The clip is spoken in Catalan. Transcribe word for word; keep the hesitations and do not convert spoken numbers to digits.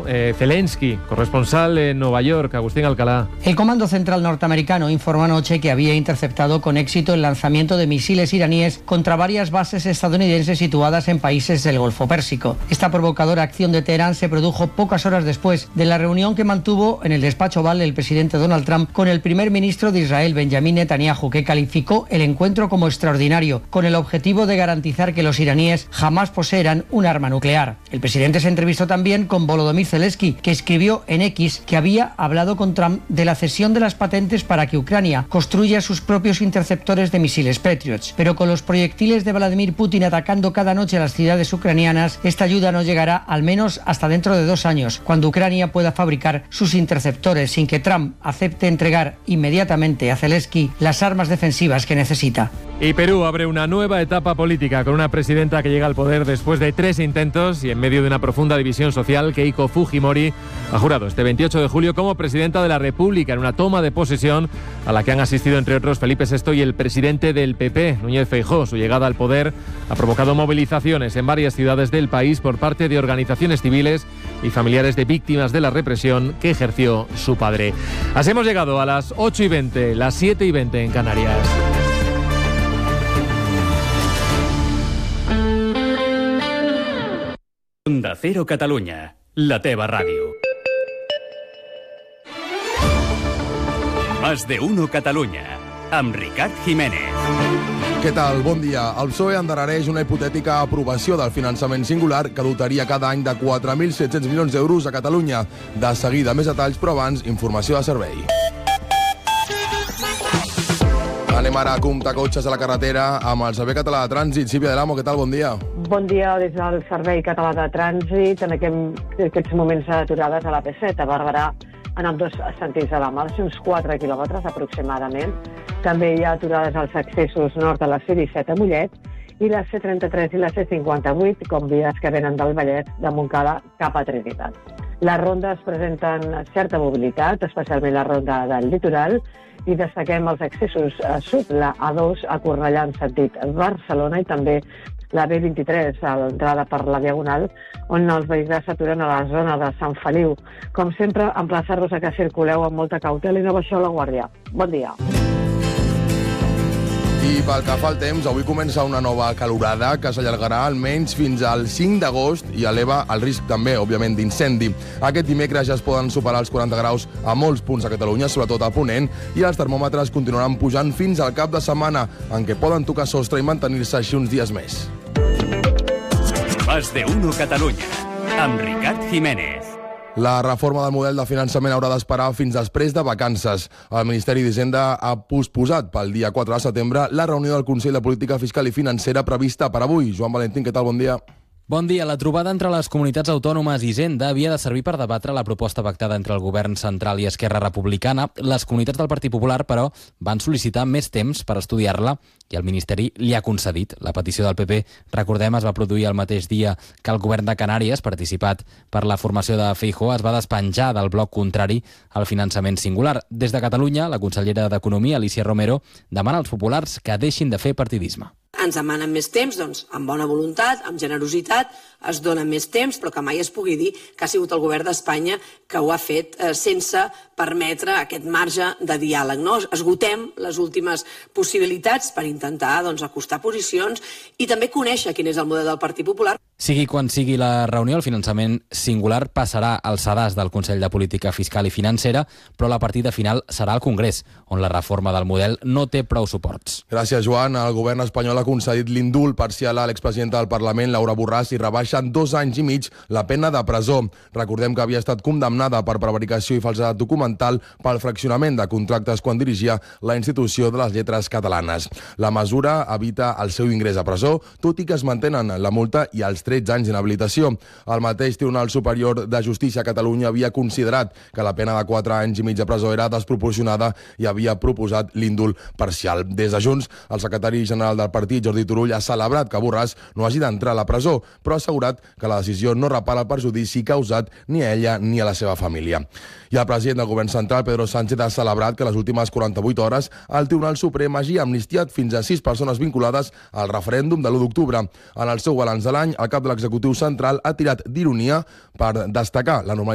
eh, Zelensky, corresponsal en Nueva York. Agustín Alcalá. El Comando Central norteamericano informó anoche que había interceptado con éxito el lanzamiento de misiles iraníes contra varias bases estadounidenses situadas en países del Golfo Pérsico. Esta provocadora acción de Teherán se produjo pocas horas después de la reunión que mantuvo en el despacho Oval el presidente Donald Trump con el primer ministro de Israel, Benjamín Netanyahu, que calificó el encuentro como extraordinario, con el objetivo de garantizar que los iraníes jamás poseerán un arma nuclear. El presidente se entrevistó también con Volodymyr Zelensky, que escribió en X que había hablado con Trump de la cesión de las patentes para que Ucrania construya sus propios interceptores de misiles Patriots. Pero con los proyectiles de Vladimir Putin atacando cada noche a las ciudades ucranianas, esta ayuda no llegará al menos hasta dentro de dos años, cuando Ucrania pueda fabricar sus interceptores sin que Trump acepte entregar inmediatamente a Zelensky las armas defensivas que necesita. Y Perú abre una nueva etapa política con una presidenta que llega al poder después de tres intentos y en medio de una profunda división social. Keiko Fujimori ha jurado este veintiocho de julio como presidenta de la República en una toma de posesión a la que han asistido entre otros Felipe sexto y el presidente del P P, Núñez Feijóo. Su llegada al poder ha provocado movilizaciones en varias ciudades del país por parte de organizaciones civiles y familiares de víctimas de la represión que ejerció su padre. Así hemos llegado a las ocho y veinte, las siete y veinte en Canarias. Onda Cero Catalunya, la teva ràdio. Más de uno Catalunya, amb Ricard Jiménez. Què tal? Bon dia. El P S O E endarrereix una hipotètica aprovació del finançament singular que dotaria cada any de quatre mil set-cents milions d'euros a Catalunya. De seguida, més detalls, però abans, informació de servei. Anem ara a comptar cotxes a la carretera amb el Servei Català de Trànsit. Sílvia Del Amo, què tal? Bon dia. Bon dia des del Servei Català de Trànsit. En aquests moments aturades a la P set, a Barberà, en ambdós sentits de la marxa, uns quatre quilòmetres aproximadament. També hi ha aturades als accessos nord de la C disset a Mollet i la C trenta-tres i la C cinquanta-vuit, com vies que venen del Vallès de Montcada cap a Trinitat. Les rondes presenten certa mobilitat, especialment la ronda del litoral, i destaquem els accessos a sud, la A dos a Cornellà en sentit Barcelona i també la B vint-i-tres a l'entrada per la Diagonal, on els vehicles s'aturen a la zona de Sant Feliu. Com sempre, emplaçar-vos a que circuleu amb molta cautela i no baixeu la guàrdia. Bon dia. I pel que fa al temps, avui comença una nova calorada que s'allargarà almenys fins al cinc d'agost i eleva el risc també, òbviament, d'incendi. Aquest dimecres ja es poden superar els quaranta graus a molts punts a Catalunya, sobretot a Ponent, i els termòmetres continuaran pujant fins al cap de setmana, en què poden tocar sostre i mantenir-se així uns dies més. Más de uno Catalunya, amb Ricard Jiménez. La reforma del model de finançament haurà d'esperar fins després de vacances. El Ministeri d'Hisenda ha posposat pel dia quatre de setembre la reunió del Consell de Política Fiscal i Financera prevista per avui. Joan Valentín, què tal? Bon dia. Bon dia. La trobada entre les comunitats autònomes i Hisenda havia de servir per debatre la proposta pactada entre el govern central i Esquerra Republicana. Les comunitats del Partit Popular, però, van sol·licitar més temps per estudiar-la i el Ministeri li ha concedit. La petició del P P, recordem, es va produir el mateix dia que el govern de Canàries, participat per la formació de Feijóo, es va despenjar del bloc contrari al finançament singular. Des de Catalunya, la consellera d'Economia, Alícia Romero, demana als populars que deixin de fer partidisme. Ens demanen més temps, doncs, amb bona voluntat, amb generositat, es dona més temps, però que mai es pugui dir que ha sigut el govern d'Espanya que ho ha fet eh, sense permetre aquest marge de diàleg. No? Esgotem les últimes possibilitats per intentar doncs, acostar posicions i també conèixer quin és el model del Partit Popular. Sigui quan sigui la reunió, el finançament singular passarà al sedàs del Consell de Política Fiscal i Financera, però la partida final serà al Congrés, on la reforma del model no té prou suports. Gràcies, Joan. El govern espanyol ha concedit l'indult parcial a l'expresidenta del Parlament, Laura Borràs, i rebaixa en dos anys i mig la pena de presó. Recordem que havia estat condemnada per prevaricació i falsedat documental pel fraccionament de contractes quan dirigia la institució de les lletres catalanes. La mesura evita el seu ingrés a presó, tot i que es mantenen la multa i els tretze anys d'inhabilitació. El mateix Tribunal Superior de Justícia a Catalunya havia considerat que la pena de quatre anys i mig de presó era desproporcionada i havia proposat l'indult parcial. Des de Junts, el secretari general del partit, Jordi Turull, ha celebrat que Borràs no hagi d'entrar a la presó, però ha assegurat que la decisió no repara el perjudici causat ni a ella ni a la seva família. I el president del govern central, Pedro Sánchez, ha celebrat que les últimes quaranta-vuit hores el Tribunal Suprem hagi amnistiat fins a sis persones vinculades al referèndum de l'u d'octubre. En el seu balanç de l'any, el cap de l'executiu central ha tirat d'ironia per destacar la normalitat